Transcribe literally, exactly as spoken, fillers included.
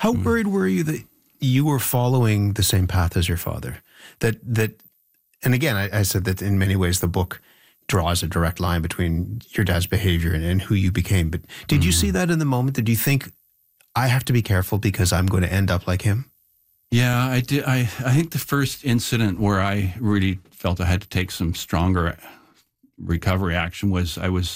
How worried were you that you were following the same path as your father? That, that, and again, I, I said that in many ways the book draws a direct line between your dad's behavior and, and who you became. But did mm-hmm. you see that in the moment? Did you think, I have to be careful because I'm going to end up like him? Yeah, I did. I, I think the first incident where I really felt I had to take some stronger recovery action was I was